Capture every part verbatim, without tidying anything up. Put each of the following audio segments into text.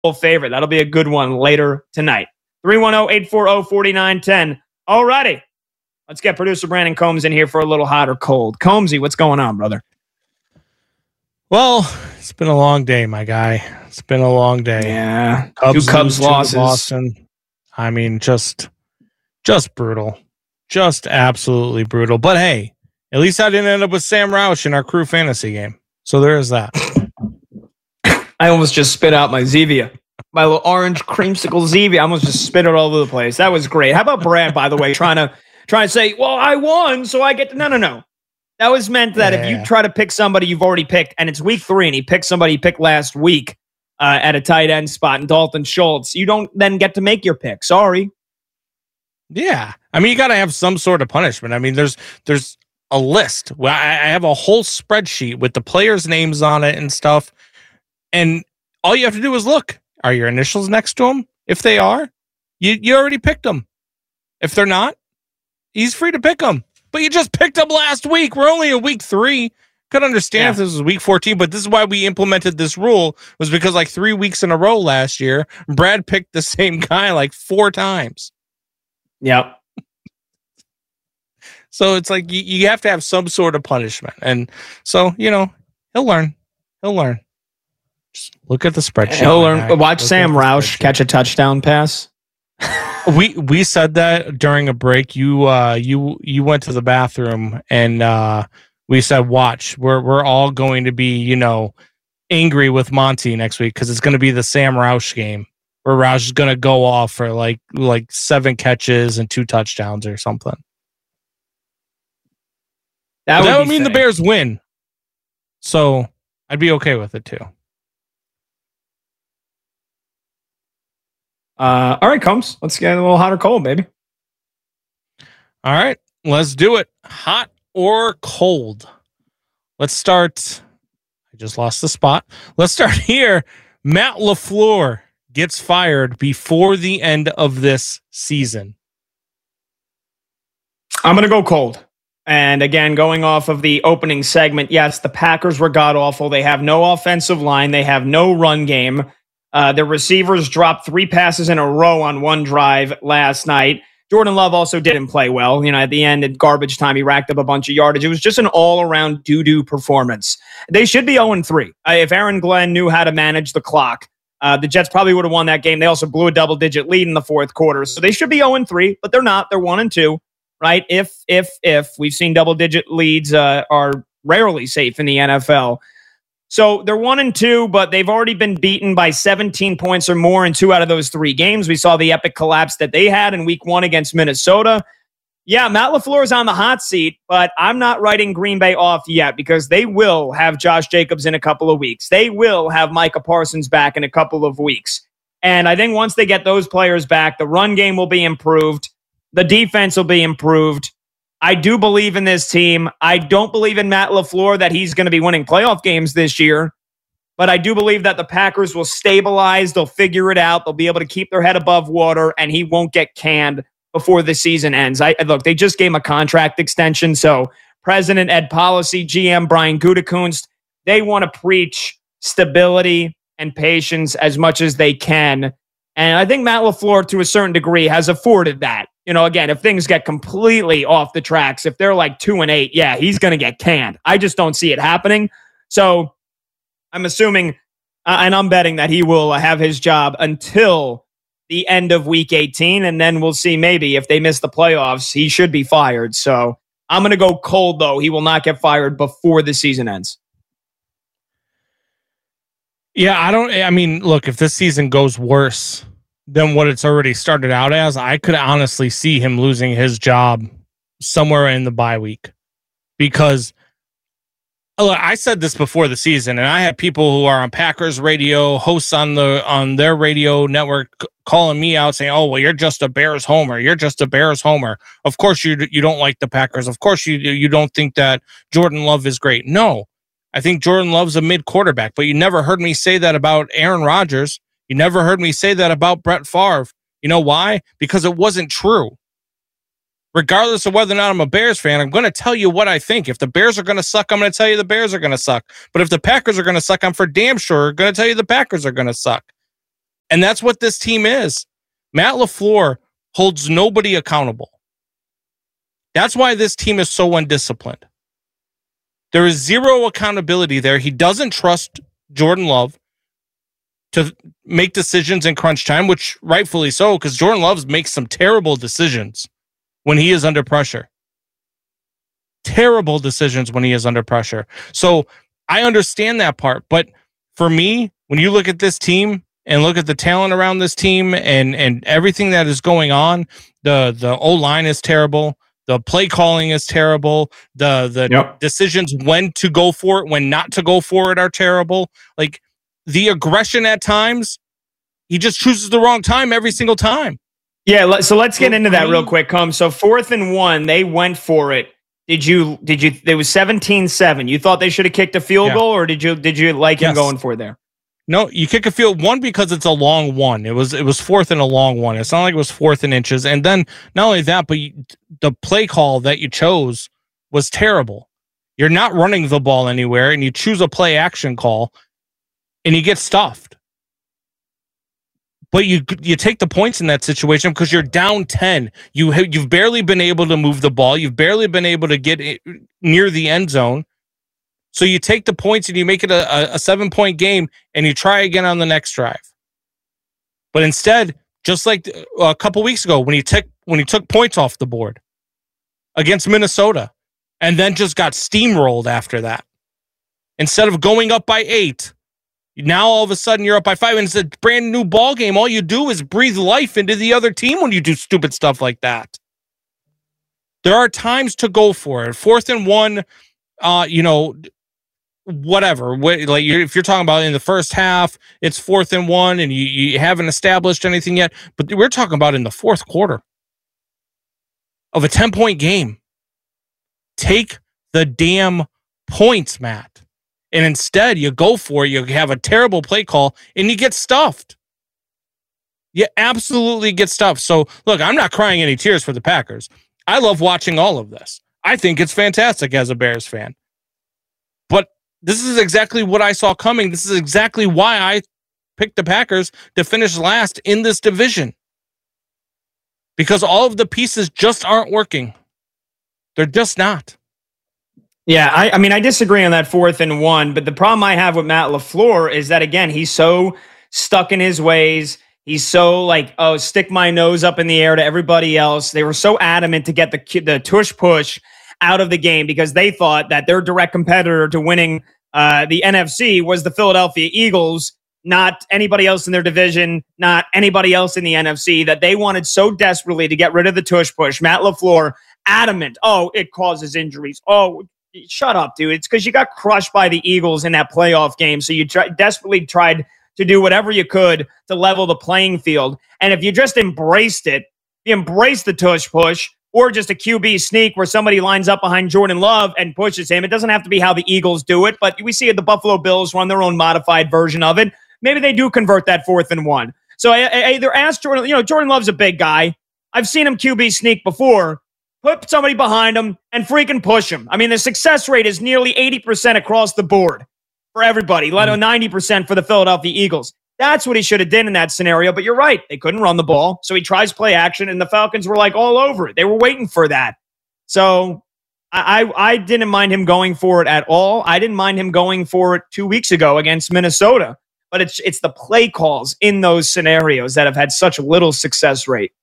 favorite. That'll be a good one later tonight. three one zero, eight four zero, four nine one zero. All righty. Let's get producer Brandon Combs in here for a little hot or cold. Combsy, what's going on, brother? Well, it's been a long day, my guy. It's been a long day. Yeah. Cubs Two Cubs losses. Boston. I mean, just, just brutal. Just absolutely brutal. But hey, at least I didn't end up with Sam Roush in our crew fantasy game. So there is that. I almost just spit out my Zevia. My little orange creamsicle Zevia. I almost just spit it all over the place. That was great. How about Brad, by the way, trying to trying to say, well, I won, so I get to... No, no, no. That was meant that yeah. if you try to pick somebody you've already picked, and it's week three, and he picked somebody he picked last week uh, at a tight end spot, and Dalton Schultz, you don't then get to make your pick. Sorry. Yeah. I mean, you got to have some sort of punishment. I mean, there's there's a list. Well, I, I have a whole spreadsheet with the players' names on it and stuff, and all you have to do is look. Are your initials next to them? If they are, you, you already picked them. If they're not, he's free to pick them. But you just picked them last week. We're only at week three. Could understand yeah. if this was week fourteen, but this is why we implemented this rule, was because like three weeks in a row last year, Brad picked the same guy like four times. Yep. So it's like you, you have to have some sort of punishment. And so, you know, he'll learn. He'll learn. Just look at the spreadsheet. He'll learn. Watch look Sam Roush catch a touchdown pass. we we said that during a break. You uh you you went to the bathroom and uh we said, watch, we're we're all going to be, you know, angry with Monty next week because it's going to be the Sam Roush game where Roush is going to go off for like like seven catches and two touchdowns or something. That would, that would mean the Bears win. So I'd be okay with it too. Uh, all right, Combs. Let's get a little hot or cold, baby. All right, let's do it. Hot or cold? Let's start. I just lost the spot. Let's start here. Matt LaFleur gets fired before the end of this season. I'm going to go cold. And again, going off of the opening segment, yes, the Packers were god-awful. They have no offensive line. They have no run game. Uh, the receivers dropped three passes in a row on one drive last night. Jordan Love also didn't play well. You know, at the end, at garbage time, he racked up a bunch of yardage. It was just an all-around doo-doo performance. They should be oh and three. Uh, if Aaron Glenn knew how to manage the clock, uh, the Jets probably would have won that game. They also blew a double-digit lead in the fourth quarter. So they should be oh and three, but they're not. They're one and two, right? If, if, if. We've seen double-digit leads uh, are rarely safe in the N F L. So they're one and two, but they've already been beaten by seventeen points or more in two out of those three games. We saw the epic collapse that they had in week one against Minnesota. Yeah, Matt LaFleur is on the hot seat, but I'm not writing Green Bay off yet because they will have Josh Jacobs in a couple of weeks. They will have Micah Parsons back in a couple of weeks. And I think once they get those players back, the run game will be improved. The defense will be improved. I do believe in this team. I don't believe in Matt LaFleur that he's going to be winning playoff games this year, but I do believe that the Packers will stabilize. They'll figure it out. They'll be able to keep their head above water, and he won't get canned before the season ends. I look, they just gave him a contract extension, so President Ed Policy, G M Brian Gutekunst, they want to preach stability and patience as much as they can, and I think Matt LaFleur, to a certain degree, has afforded that. You know, again, if things get completely off the tracks, if they're like two and eight, yeah, he's going to get canned. I just don't see it happening. So I'm assuming, uh, and I'm betting that he will have his job until the end of week eighteen. And then we'll see maybe if they miss the playoffs, he should be fired. So I'm going to go cold, though. He will not get fired before the season ends. Yeah, I don't, I mean, look, if this season goes worse than what it's already started out as, I could honestly see him losing his job somewhere in the bye week. Because look, I said this before the season, and I had people who are on Packers radio, hosts on the on their radio network, calling me out saying, "Oh, well, you're just a Bears homer. You're just a Bears homer. Of course you you don't like the Packers. Of course you you don't think that Jordan Love is great." No, I think Jordan Love's a mid quarterback, but you never heard me say that about Aaron Rodgers. You never heard me say that about Brett Favre. You know why? Because it wasn't true. Regardless of whether or not I'm a Bears fan, I'm going to tell you what I think. If the Bears are going to suck, I'm going to tell you the Bears are going to suck. But if the Packers are going to suck, I'm for damn sure going to tell you the Packers are going to suck. And that's what this team is. Matt LaFleur holds nobody accountable. That's why this team is so undisciplined. There is zero accountability there. He doesn't trust Jordan Love to make decisions in crunch time, which rightfully so, because Jordan Love makes some terrible decisions when he is under pressure. Terrible decisions when he is under pressure. So I understand that part. But for me, when you look at this team and look at the talent around this team and, and everything that is going on, the, the O-line is terrible. The play calling is terrible. The the yep. decisions when to go for it, when not to go for it are terrible. Like the aggression at times, he just chooses the wrong time every single time. Yeah, so let's get into that real quick, Come. So fourth and one, they went for it. Did you did you it was seventeen seven. You thought they should have kicked a field yeah. goal, or did you did you like yes. him going for it there? No, you kick a field one because it's a long one. It was it was fourth and a long one. It's not like it was fourth and inches. And then not only that, but you, the play call that you chose was terrible. You're not running the ball anywhere, and you choose a play action call, and you get stuffed. But you you take the points in that situation because you're down ten. You have, you've barely been able to move the ball. You've barely been able to get it near the end zone. So you take the points and you make it a, a seven-point game, and you try again on the next drive. But instead, just like a couple weeks ago when he took when he took points off the board against Minnesota, and then just got steamrolled after that. Instead of going up by eight, now all of a sudden you're up by five, and it's a brand new ball game. All you do is breathe life into the other team when you do stupid stuff like that. There are times to go for it. Fourth and one, uh, you know. Whatever, like you're, if you're talking about in the first half, it's fourth and one, and you, you haven't established anything yet. But we're talking about in the fourth quarter of a ten-point game. Take the damn points, Matt. And instead, you go for it. You have a terrible play call, and you get stuffed. You absolutely get stuffed. So, look, I'm not crying any tears for the Packers. I love watching all of this. I think it's fantastic as a Bears fan. But this is exactly what I saw coming. This is exactly why I picked the Packers to finish last in this division. Because all of the pieces just aren't working. They're just not. Yeah, I, I mean, I disagree on that fourth and one, but the problem I have with Matt LaFleur is that, again, he's so stuck in his ways. He's so like, oh, stick my nose up in the air to everybody else. They were so adamant to get the, the tush push out of the game because they thought that their direct competitor to winning uh, the N F C was the Philadelphia Eagles, not anybody else in their division, not anybody else in the N F C, that they wanted so desperately to get rid of the tush push. Matt LaFleur, adamant, oh, it causes injuries. Oh, shut up, dude. It's because you got crushed by the Eagles in that playoff game, so you try, desperately tried to do whatever you could to level the playing field. And if you just embraced it, you embraced the tush push, or just a Q B sneak where somebody lines up behind Jordan Love and pushes him. It doesn't have to be how the Eagles do it, but we see the Buffalo Bills run their own modified version of it. Maybe they do convert that fourth and one. So I, I either ask Jordan, you know, Jordan Love's a big guy. I've seen him Q B sneak before. Put somebody behind him and freaking push him. I mean, the success rate is nearly eighty percent across the board for everybody, let alone ninety percent for the Philadelphia Eagles. That's what he should have done in that scenario. But you're right. They couldn't run the ball. So he tries play action, and the Falcons were like all over it. They were waiting for that. So I, I, I didn't mind him going for it at all. I didn't mind him going for it two weeks ago against Minnesota. But it's it's the play calls in those scenarios that have had such little success rate.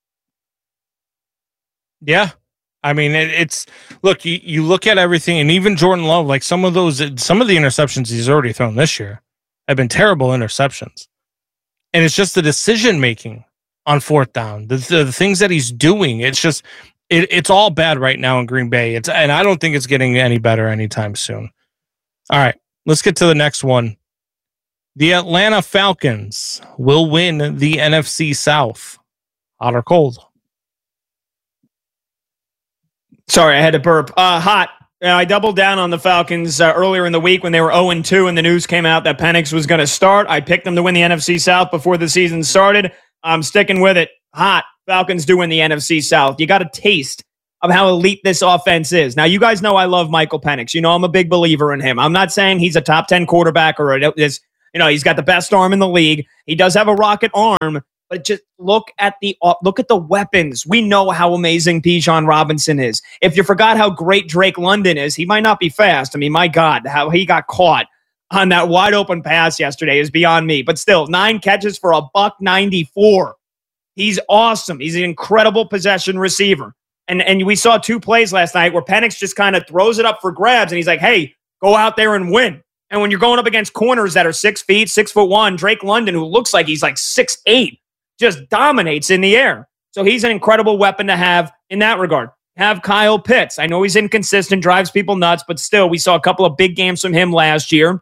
Yeah. I mean, it, it's look, you, you look at everything, and even Jordan Love, like some of those, some of the interceptions he's already thrown this year have been terrible interceptions. And it's just the decision making on fourth down, the, the, the things that he's doing. It's just, it, it's all bad right now in Green Bay. It's, and I don't think it's getting any better anytime soon. All right, let's get to the next one. The Atlanta Falcons will win the N F C South. Hot or cold? Sorry, I had to burp. Uh, hot. Uh, I doubled down on the Falcons uh, earlier in the week when they were oh and two and the news came out that Penix was going to start. I picked them to win the N F C South before the season started. I'm sticking with it. Hot. Falcons do win the N F C South. You got a taste of how elite this offense is. Now, you guys know I love Michael Penix. You know I'm a big believer in him. I'm not saying he's a top ten quarterback or a, this, you You know, he's got the best arm in the league. He does have a rocket arm, but just look at the uh, look at the weapons. We know how amazing Bijan Robinson is. If you forgot how great Drake London is, he might not be fast. I mean, my God, how he got caught on that wide open pass yesterday is beyond me. But still, nine catches for a buck ninety-four. He's awesome. He's an incredible possession receiver. And and we saw two plays last night where Penix just kind of throws it up for grabs, and he's like, hey, go out there and win. And when you're going up against corners that are six feet, six foot one, Drake London, who looks like he's like six eight, just dominates in the air. So he's an incredible weapon to have in that regard. Have Kyle Pitts. I know he's inconsistent, drives people nuts, but still, we saw a couple of big games from him last year.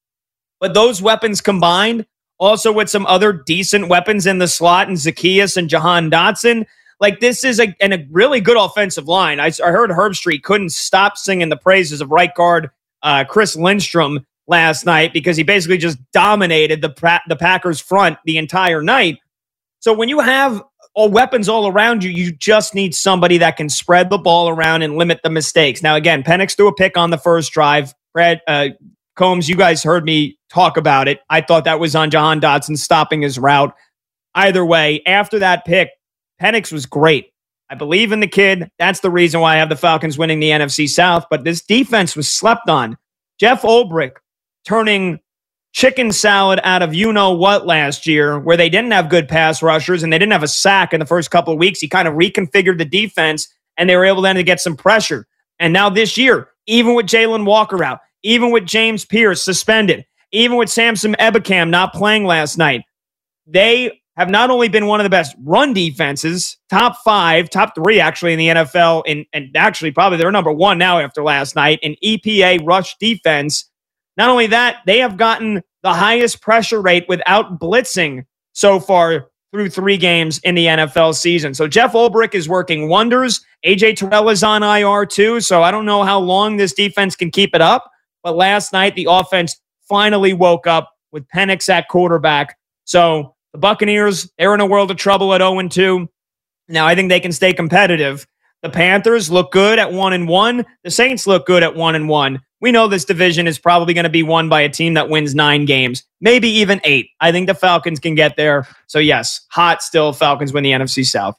But those weapons combined, also with some other decent weapons in the slot and Zacchaeus and Jahan Dotson, like this is a, and a really good offensive line. I, I heard Herb Street couldn't stop singing the praises of right guard uh, Chris Lindstrom last night because he basically just dominated the, the Packers front the entire night. So when you have all weapons all around you, you just need somebody that can spread the ball around and limit the mistakes. Now, again, Penix threw a pick on the first drive. Brad uh, Combs, you guys heard me talk about it. I thought that was on Jahan Dotson stopping his route. Either way, after that pick, Penix was great. I believe in the kid. That's the reason why I have the Falcons winning the N F C South. But this defense was slept on. Jeff Ulbrich turning chicken salad out of you-know-what last year, where they didn't have good pass rushers and they didn't have a sack in the first couple of weeks. He kind of reconfigured the defense, and they were able then to get some pressure. And now this year, even with Jalen Walker out, even with James Pierce suspended, even with Samson Ebukam not playing last night, they have not only been one of the best run defenses, top five, top three actually in the N F L, and, and actually probably they're number one now after last night in E P A rush defense. Not only that, they have gotten the highest pressure rate without blitzing so far through three games in the N F L season. So Jeff Ulbrich is working wonders. A J Terrell is on I R too, so I don't know how long this defense can keep it up. But last night, the offense finally woke up with Penix at quarterback. So the Buccaneers, they're in a world of trouble at oh and two. Now, I think they can stay competitive. The Panthers look good at one and one. The Saints look good at one and one. We know this division is probably going to be won by a team that wins nine games, maybe even eight. I think the Falcons can get there. So yes, hot still, Falcons win the N F C South.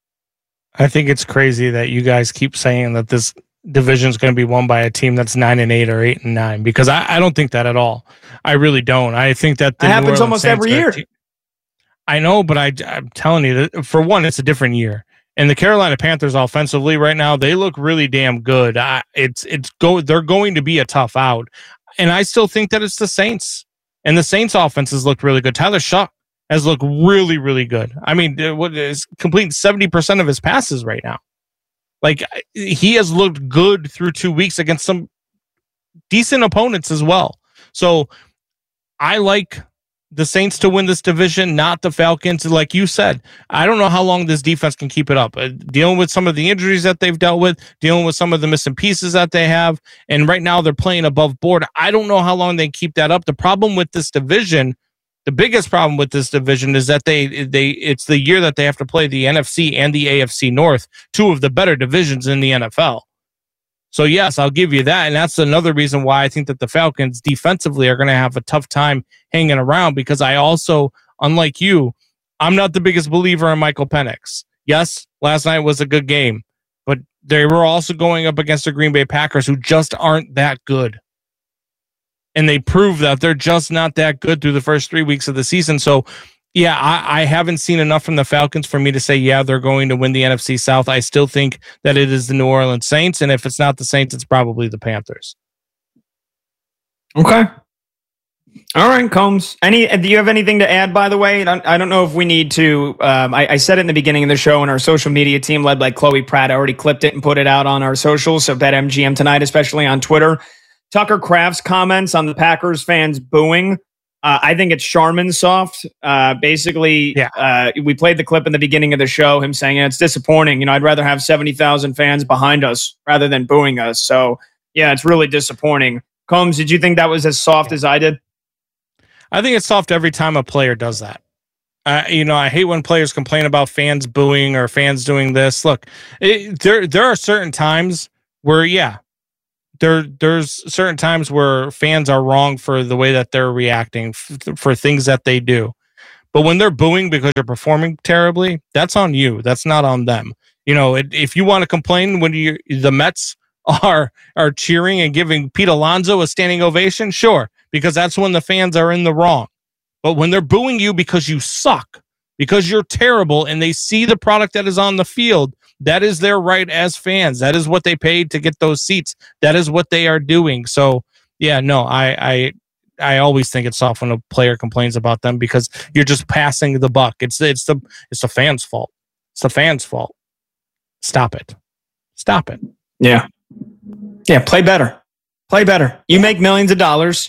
I think it's crazy that you guys keep saying that this division is going to be won by a team that's nine and eight or eight and nine, because I, I don't think that at all. I really don't. I think that the happens almost Saints every year. Te- I know, but I, I'm telling you that for one, it's a different year. And the Carolina Panthers offensively right now, they look really damn good. I, it's it's go. They're going to be a tough out, and I still think that it's the Saints. And the Saints offenses look really good. Tyler Shuck has looked really, really good. I mean, what is completing seventy percent of his passes right now. Like, he has looked good through two weeks against some decent opponents as well. So I like the Saints to win this division, not the Falcons. Like you said, I don't know how long this defense can keep it up. Uh, dealing with some of the injuries that they've dealt with, dealing with some of the missing pieces that they have, and right now they're playing above board. I don't know how long they keep that up. The problem with this division, the biggest problem with this division is that they they it's the year that they have to play the N F C and the A F C North, two of the better divisions in the N F L. So yes, I'll give you that. And that's another reason why I think that the Falcons defensively are going to have a tough time hanging around, because I also, unlike you, I'm not the biggest believer in Michael Penix. Yes, last night was a good game, but they were also going up against the Green Bay Packers, who just aren't that good. And they proved that they're just not that good through the first three weeks of the season. So yeah, I, I haven't seen enough from the Falcons for me to say, yeah, they're going to win the N F C South. I still think that it is the New Orleans Saints, and if it's not the Saints, it's probably the Panthers. Okay. All right, Combs. Any? Do you have anything to add, by the way? I don't, I don't know if we need to. Um, I, I said it in the beginning of the show, and our social media team, led by Chloe Pratt, already clipped it and put it out on our socials, so BetMGM tonight, especially on Twitter. Tucker Kraft's comments on the Packers fans booing. Uh, I think it's Charmin soft. Uh, basically, yeah. uh, we played the clip in the beginning of the show, him saying, it's disappointing. You know, I'd rather have seventy thousand fans behind us rather than booing us. So, yeah, it's really disappointing. Combs, did you think that was as soft as I did? I think it's soft every time a player does that. Uh, you know, I hate when players complain about fans booing or fans doing this. Look, it, there there are certain times where, yeah, there there's certain times where fans are wrong for the way that they're reacting f- for things that they do. But when they're booing because you're performing terribly, that's on you. That's not on them. You know, it, if you want to complain when you the Mets are are cheering and giving Pete Alonso a standing ovation, sure, because that's when the fans are in the wrong. But when they're booing you because you suck, because you're terrible, and they see the product that is on the field, that is their right as fans. That is what they paid to get those seats. That is what they are doing. So, yeah, no, I I I always think it's soft when a player complains about them because you're just passing the buck. It's it's the it's the fans' fault. It's the fans' fault. Stop it. Stop it. Yeah. Yeah, play better. Play better. You make millions of dollars,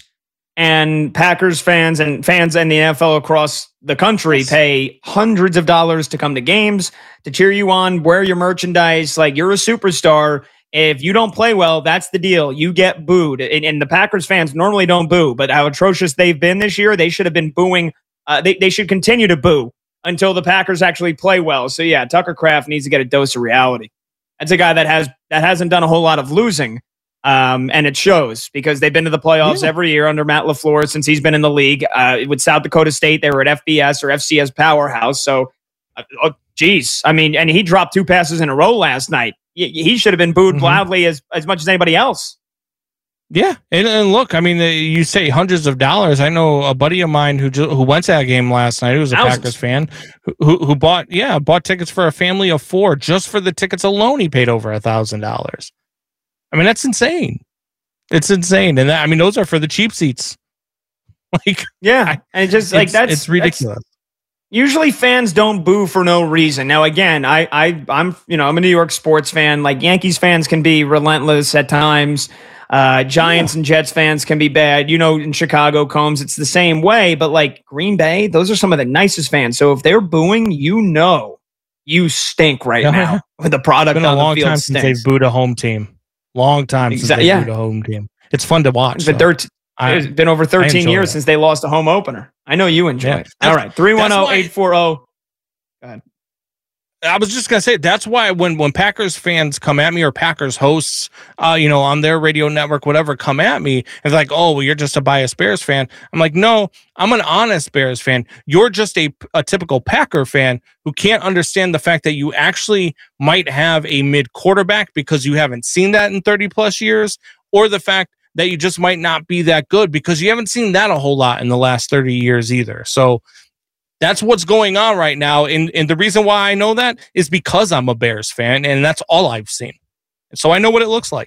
and Packers fans and fans in the N F L across the country pay hundreds of dollars to come to games, to cheer you on, wear your merchandise. Like, you're a superstar. If you don't play well, that's the deal. You get booed. And, and the Packers fans normally don't boo, but how atrocious they've been this year, they should have been booing. Uh, they, they should continue to boo until the Packers actually play well. So, yeah, Tucker Kraft needs to get a dose of reality. That's a guy that has that hasn't done a whole lot of losing, um, and it shows because they've been to the playoffs yeah. every year under Matt LaFleur since he's been in the league. Uh, with South Dakota State, they were at F B S or F C S powerhouse. So, uh, oh, geez, I mean, and he dropped two passes in a row last night. He should have been booed mm-hmm. loudly as as much as anybody else. Yeah, and, and look, I mean, you say hundreds of dollars. I know a buddy of mine who who went to that game last night. Who was a Thousands. Packers fan, who who bought yeah bought tickets for a family of four just for the tickets alone. He paid over a thousand dollars. I mean, that's insane. It's insane, and that, I mean, those are for the cheap seats. Like, yeah, and just like that's it's ridiculous. That's, usually fans don't boo for no reason. Now, again, I, I, I'm, you know, I'm a New York sports fan. Like, Yankees fans can be relentless at times. Uh, Giants yeah. and Jets fans can be bad. You know, in Chicago, Combs, it's the same way. But like Green Bay, those are some of the nicest fans. So if they're booing, you know, you stink right now. With the product it's been on a long the field time stinks. since they've booed a home team. Long time Exactly. since they yeah. booed a home team. It's fun to watch. But thirteen, it's been over thirteen years that. since they lost a home opener. I know you enjoy yeah. it. All right, three one zero, eight four zero. Go ahead. I was just gonna say that's why when when Packers fans come at me or Packers hosts, uh, you know, on their radio network, whatever, come at me and like, oh, well, you're just a biased Bears fan. I'm like, no, I'm an honest Bears fan. You're just a a typical Packer fan who can't understand the fact that you actually might have a mid quarterback because you haven't seen that in thirty plus years, or the fact that you just might not be that good because you haven't seen that a whole lot in the last thirty years either. So that's what's going on right now. And, and the reason why I know that is because I'm a Bears fan, and that's all I've seen. So I know what it looks like.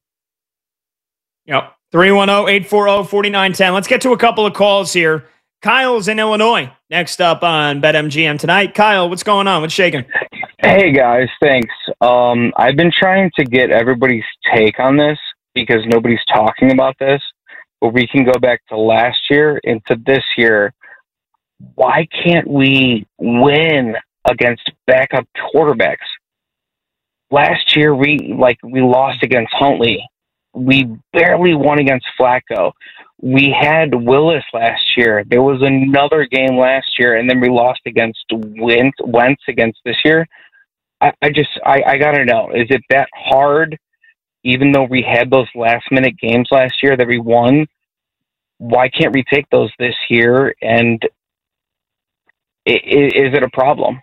Yep. three one zero, eight four zero, four nine one zero. Let's get to a couple of calls here. Kyle's in Illinois. Next up on BetMGM tonight. Kyle, what's going on? What's shaking? Hey, guys. Thanks. Um, I've been trying to get everybody's take on this because nobody's talking about this. But we can go back to last year into this year. Why can't we win against backup quarterbacks? Last year, we like we lost against Huntley. We barely won against Flacco. We had Willis last year. There was another game last year, and then we lost against Wentz, Wentz against this year. I, I just, I, I gotta know, is it that hard, even though we had those last-minute games last year that we won? Why can't we take those this year, and is it a problem?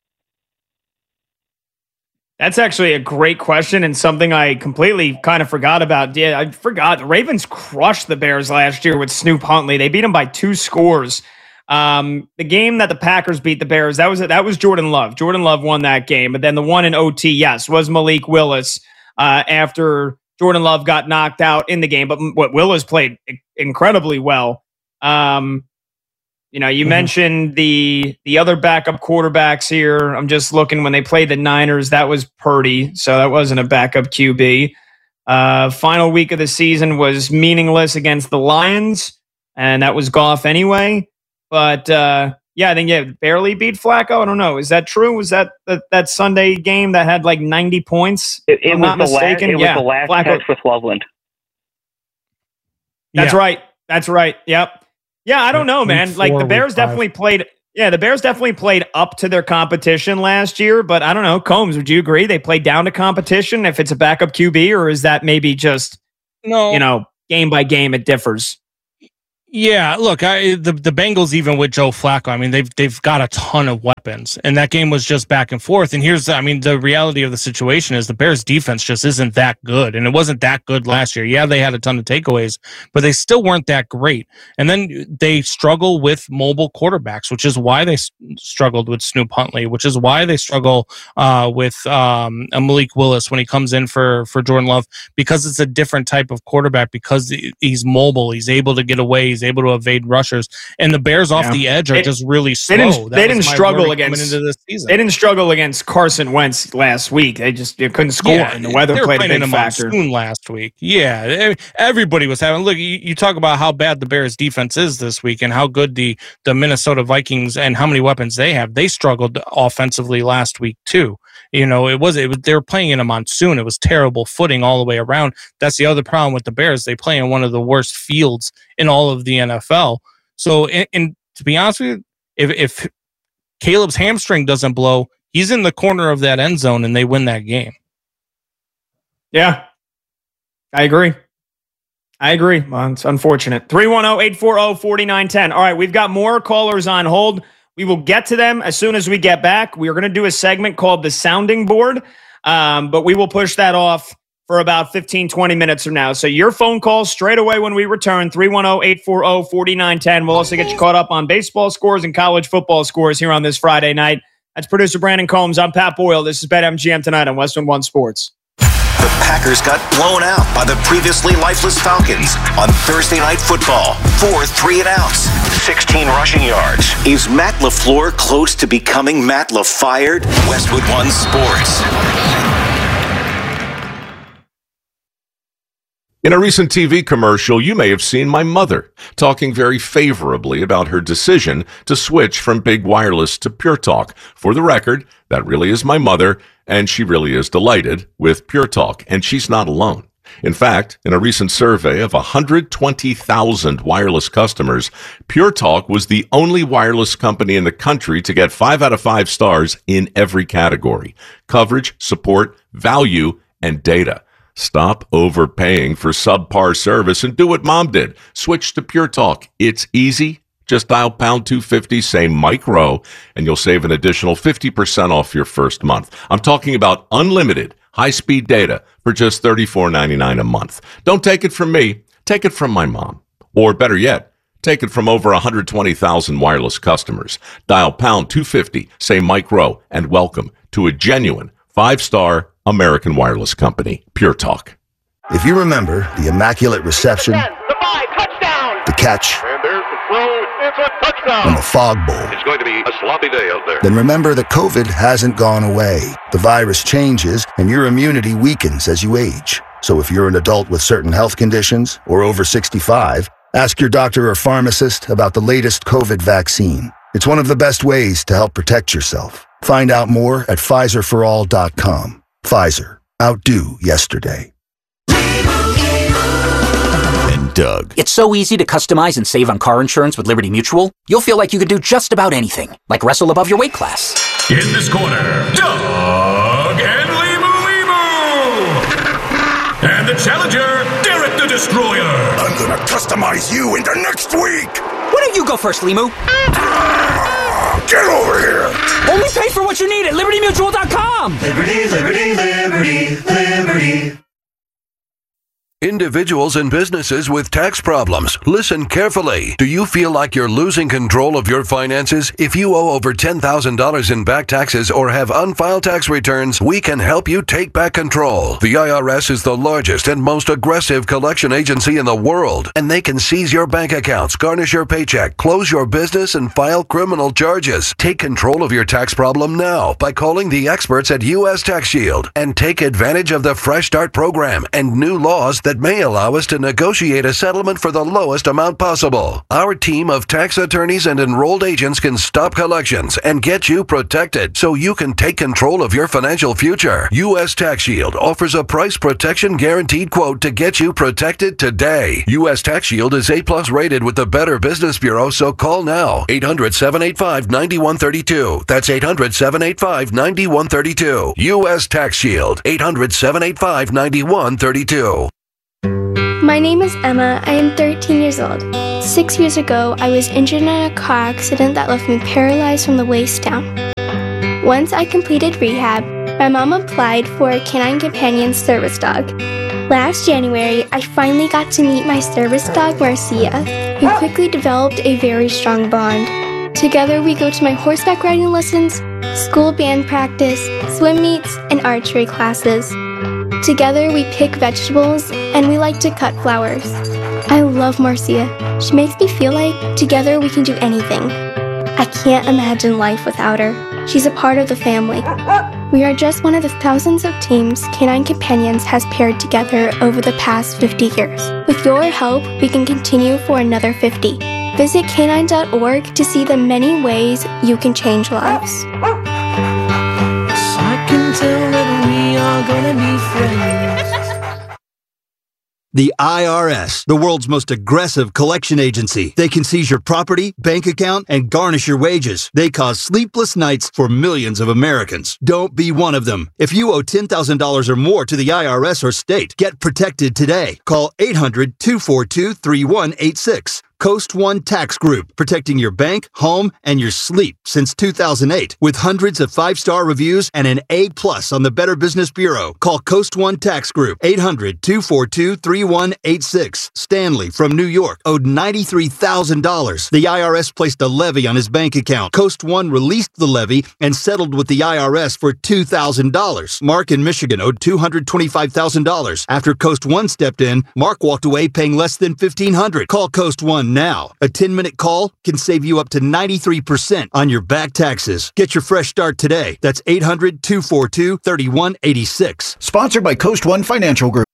That's actually a great question and something I completely kind of forgot about. Yeah, I forgot. The Ravens crushed the Bears last year with Snoop Huntley. They beat them by two scores. Um, the game that the Packers beat the Bears, that was that was Jordan Love. Jordan Love won that game. But then the one in O T, yes, was Malik Willis uh, after Jordan Love got knocked out in the game. But what Willis played incredibly well. Um, You know, you mm-hmm. mentioned the the other backup quarterbacks here. I'm just looking when they played the Niners. That was Purdy, so that wasn't a backup Q B. Uh, final week of the season was meaningless against the Lions, and that was Goff anyway. But uh, yeah, I think yeah, barely beat Flacco. I don't know. Is that true? Was that that, that Sunday game that had like ninety points? It, it was not the mistaken. Last, it yeah, was the last Flacco. catch with Loveland. That's yeah. right. That's right. Yep. Yeah, I don't know, man. Like the Bears definitely played. Yeah, the Bears definitely played up to their competition last year, but I don't know. Combs, would you agree they played down to competition if it's a backup Q B, or is that maybe just no, you know, game by game, it differs. Yeah, look, I, the the Bengals, even with Joe Flacco, I mean, they've they've got a ton of weapons, and that game was just back and forth. And here's, I mean, the reality of the situation is the Bears' defense just isn't that good, and it wasn't that good last year. Yeah, they had a ton of takeaways, but they still weren't that great. And then they struggle with mobile quarterbacks, which is why they s- struggled with Snoop Huntley, which is why they struggle uh, with um, a Malik Willis when he comes in for for Jordan Love, because it's a different type of quarterback, because he's mobile, he's able to get away, he's able to evade rushers, and the Bears off yeah. the edge are it, just really slow. They didn't, they didn't struggle against into this season. They didn't struggle against Carson Wentz last week. They just they couldn't score, yeah, and the weather played a big a factor. Last week, yeah, everybody was having. Look, you, you talk about how bad the Bears defense is this week, and how good the the Minnesota Vikings and how many weapons they have. They struggled offensively last week too. You know, it was it was they were playing in a monsoon. It was terrible footing all the way around. That's the other problem with the Bears. They play in one of the worst fields in all of the N F L. So, and, and to be honest with you, if if Caleb's hamstring doesn't blow, he's in the corner of that end zone and they win that game. Yeah, I agree. I agree. Well, it's unfortunate. three one zero, eight four zero, four nine one zero. All right, we've got more callers on hold. We will get to them as soon as we get back. We are going to do a segment called the Sounding Board, um, but we will push that off for about fifteen, twenty minutes from now. So your phone calls straight away when we return, three one zero, eight four zero, four nine one zero. We'll also get you caught up on baseball scores and college football scores here on this Friday night. That's producer Brandon Combs. I'm Pat Boyle. This is BetMGM Tonight on Western One Sports. The Packers got blown out by the previously lifeless Falcons on Thursday Night Football. Four three and outs, sixteen rushing yards. Is Matt LaFleur close to becoming Matt LaFired? Westwood One Sports. In a recent T V commercial, you may have seen my mother talking very favorably about her decision to switch from big wireless to Pure Talk. For the record, that really is my mother, and she really is delighted with Pure Talk, and she's not alone. In fact, in a recent survey of one hundred twenty thousand wireless customers, Pure Talk was the only wireless company in the country to get five out of five stars in every category: coverage, support, value, and data. Stop overpaying for subpar service and do what Mom did. Switch to Pure Talk. It's easy. Just dial pound two fifty, say Mike Rowe, and you'll save an additional fifty percent off your first month. I'm talking about unlimited high-speed data for just thirty-four ninety-nine a month. Don't take it from me. Take it from my mom. Or better yet, take it from over one hundred twenty thousand wireless customers. Dial pound two fifty, say Mike Rowe, and welcome to a genuine five-star American wireless company, Pure Talk. If you remember the immaculate reception, the five, touchdown, the catch, and there's the throw, it's a touchdown, and the fog bowl, it's going to be a sloppy day out there. Then remember that COVID hasn't gone away. The virus changes, and your immunity weakens as you age. So if you're an adult with certain health conditions or over sixty-five, ask your doctor or pharmacist about the latest COVID vaccine. It's one of the best ways to help protect yourself. Find out more at Pfizer for all dot com. Pfizer. Outdo yesterday. And Doug. It's so easy to customize and save on car insurance with Liberty Mutual. You'll feel like you could do just about anything, like wrestle above your weight class. In this corner, Doug and Limu Limu. And the challenger, Derek the Destroyer. I'm gonna customize you into next week. Why don't you go first, Limu? Get over here! Only pay for what you need at Liberty Mutual dot com! Liberty, Liberty, Liberty, Liberty. Individuals and businesses with tax problems, listen carefully. Do you feel like you're losing control of your finances? If you owe over ten thousand dollars in back taxes or have unfiled tax returns, we can help you take back control. The I R S is the largest and most aggressive collection agency in the world, and they can seize your bank accounts, garnish your paycheck, close your business, and file criminal charges. Take control of your tax problem now by calling the experts at U S Tax Shield and take advantage of the Fresh Start program and new laws that may allow us to negotiate a settlement for the lowest amount possible. Our team of tax attorneys and enrolled agents can stop collections and get you protected so you can take control of your financial future. U S Tax Shield offers a price protection guaranteed quote to get you protected today. U S Tax Shield is A plus rated with the Better Business Bureau, so call now. eight hundred, seven eight five, nine one three two. That's eight hundred, seven eight five, nine one three two. U S Tax Shield. eight hundred, seven eight five, nine one three two. My name is Emma. I am thirteen years old. Six years ago, I was injured in a car accident that left me paralyzed from the waist down. Once I completed rehab, my mom applied for a Canine Companion service dog. Last January, I finally got to meet my service dog, Marcia, who quickly developed a very strong bond. Together, we go to my horseback riding lessons, school band practice, swim meets, and archery classes. Together, we pick vegetables, and we like to cut flowers. I love Marcia. She makes me feel like together we can do anything. I can't imagine life without her. She's a part of the family. We are just one of the thousands of teams Canine Companions has paired together over the past fifty years. With your help, we can continue for another fifty. Visit canine dot org to see the many ways you can change lives. I can tell that we are gonna be friends. The I R S, the world's most aggressive collection agency. They can seize your property, bank account, and garnish your wages. They cause sleepless nights for millions of Americans. Don't be one of them. If you owe ten thousand dollars or more to the I R S or state, get protected today. Call eight hundred, two four two, three one eight six. Coast One Tax Group, protecting your bank, home, and your sleep since two thousand eight. With hundreds of five-star reviews and an A plus on the Better Business Bureau. Call Coast One Tax Group, eight hundred, two four two, three one eight six. Stanley from New York owed ninety-three thousand dollars. The I R S placed a levy on his bank account. Coast One released the levy and settled with the I R S for two thousand dollars. Mark in Michigan owed two hundred twenty-five thousand dollars. After Coast One stepped in, Mark walked away paying less than fifteen hundred dollars. Call Coast One now. A ten-minute call can save you up to ninety-three percent on your back taxes. Get your fresh start today. That's eight hundred, two four two, three one eight six. Sponsored by Coast One Financial Group.